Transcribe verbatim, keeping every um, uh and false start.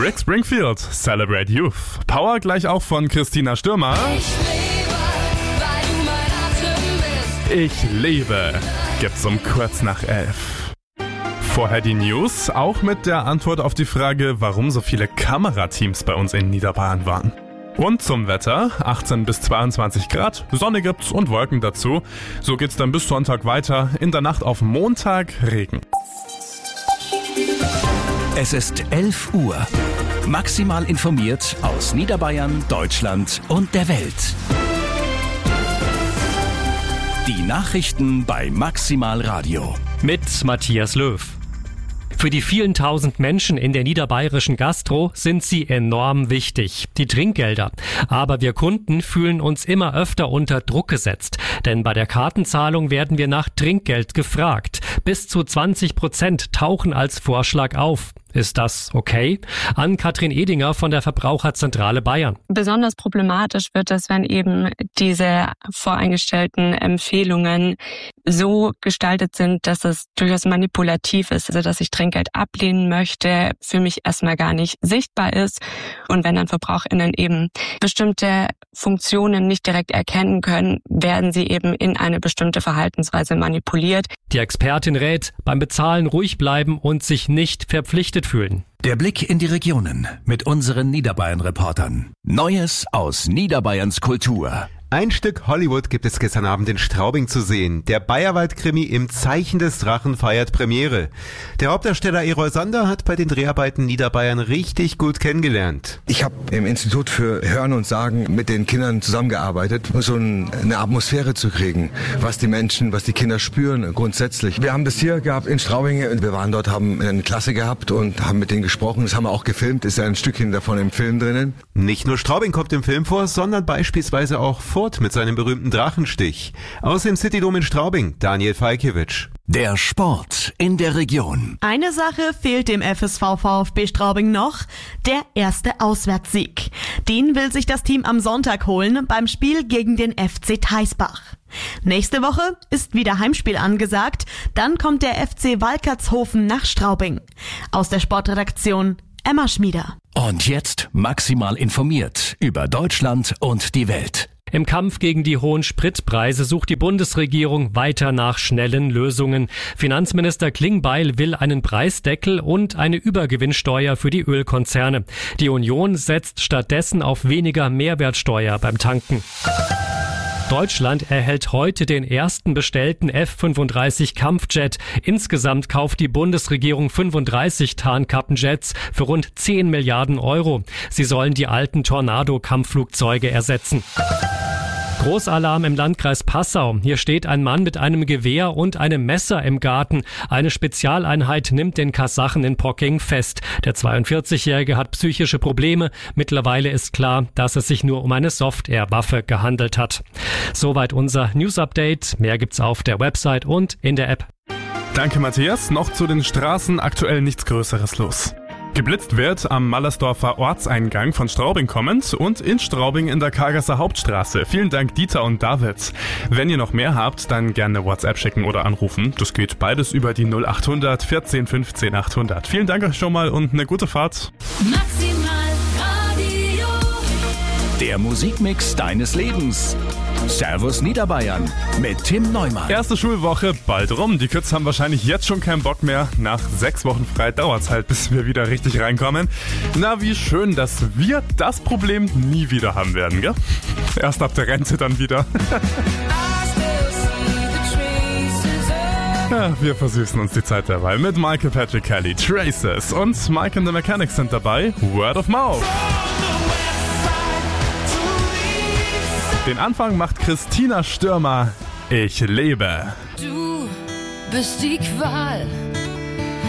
Rick Springfield, Celebrate Youth. Power gleich auch von Christina Stürmer. Ich lebe, weil du mein Atem bist. Ich lebe, gibt's um kurz nach elf. Vorher die News, auch mit der Antwort auf die Frage, warum so viele Kamerateams bei uns in Niederbayern waren. Und zum Wetter, achtzehn bis zweiundzwanzig Grad, Sonne gibt's und Wolken dazu. So geht's dann bis Sonntag weiter, in der Nacht auf Montag Regen. Es ist elf Uhr. Maximal informiert aus Niederbayern, Deutschland und der Welt. Die Nachrichten bei Maximal Radio. Mit Matthias Löw. Für die vielen tausend Menschen in der niederbayerischen Gastro sind sie enorm wichtig, die Trinkgelder. Aber wir Kunden fühlen uns immer öfter unter Druck gesetzt. Denn bei der Kartenzahlung werden wir nach Trinkgeld gefragt. Bis zu zwanzig Prozent tauchen als Vorschlag auf. Ist das okay? An Katrin Edinger von der Verbraucherzentrale Bayern. Besonders problematisch wird es, wenn eben diese voreingestellten Empfehlungen so gestaltet sind, dass es durchaus manipulativ ist, also dass ich Trinkgeld ablehnen möchte, für mich erstmal gar nicht sichtbar ist. Und wenn dann VerbraucherInnen eben bestimmte Funktionen nicht direkt erkennen können, werden sie eben in eine bestimmte Verhaltensweise manipuliert. Die Expertin rät, beim Bezahlen ruhig bleiben und sich nicht verpflichtet fühlen. Der Blick in die Regionen mit unseren Niederbayern-Reportern. Neues aus Niederbayerns Kultur. Ein Stück Hollywood gibt es gestern Abend in Straubing zu sehen. Der Bayerwald-Krimi Im Zeichen des Drachen feiert Premiere. Der Hauptdarsteller Erol Sander hat bei den Dreharbeiten Niederbayern richtig gut kennengelernt. Ich habe im Institut für Hören und Sagen mit den Kindern zusammengearbeitet, um so eine Atmosphäre zu kriegen, was die Menschen, was die Kinder spüren grundsätzlich. Wir haben das hier gehabt in Straubing. Wir waren dort, haben eine Klasse gehabt und haben mit denen gesprochen. Das haben wir auch gefilmt, ist ja ein Stückchen davon im Film drinnen. Nicht nur Straubing kommt im Film vor, sondern beispielsweise auch Furt mit seinem berühmten Drachenstich. Aus dem Citydom in Straubing, Daniel Falkiewicz. Der Sport in der Region. Eine Sache fehlt dem F S V VfB Straubing noch, der erste Auswärtssieg. Den will sich das Team am Sonntag holen beim Spiel gegen den F C Theisbach. Nächste Woche ist wieder Heimspiel angesagt, dann kommt der F C Walkertshofen nach Straubing. Aus der Sportredaktion Emma Schmieder. Und jetzt maximal informiert über Deutschland und die Welt. Im Kampf gegen die hohen Spritpreise sucht die Bundesregierung weiter nach schnellen Lösungen. Finanzminister Klingbeil will einen Preisdeckel und eine Übergewinnsteuer für die Ölkonzerne. Die Union setzt stattdessen auf weniger Mehrwertsteuer beim Tanken. Deutschland erhält heute den ersten bestellten F fünfunddreißig Kampfjet. Insgesamt kauft die Bundesregierung fünfunddreißig Tarnkappenjets für rund zehn Milliarden Euro. Sie sollen die alten Tornado-Kampfflugzeuge ersetzen. Großalarm im Landkreis Passau. Hier steht ein Mann mit einem Gewehr und einem Messer im Garten. Eine Spezialeinheit nimmt den Kasachen in Pocking fest. Der zweiundvierzigjährige hat psychische Probleme. Mittlerweile ist klar, dass es sich nur um eine Soft-Air-Waffe gehandelt hat. Soweit unser News-Update. Mehr gibt's auf der Website und in der App. Danke Matthias, noch zu den Straßen aktuell nichts Größeres los. Geblitzt wird am Mallersdorfer Ortseingang von Straubing kommend und in Straubing in der Kargasser Hauptstraße. Vielen Dank Dieter und David. Wenn ihr noch mehr habt, dann gerne WhatsApp schicken oder anrufen. Das geht beides über die null achthundert vierzehn fünfzehn achthundert. Vielen Dank euch schon mal und eine gute Fahrt. Maximal Radio. Der Musikmix deines Lebens. Servus Niederbayern mit Tim Neumann. Erste Schulwoche bald rum. Die Kids haben wahrscheinlich jetzt schon keinen Bock mehr. Nach sechs Wochen frei dauert's halt, bis wir wieder richtig reinkommen. Na, wie schön, dass wir das Problem nie wieder haben werden, gell? Erst ab der Rente dann wieder. Ja, wir versüßen uns die Zeit dabei mit Michael Patrick Kelly, Traces und Mike and the Mechanics sind dabei, Word of Mouth. Den Anfang macht Christina Stürmer, Ich lebe. Du bist die Qual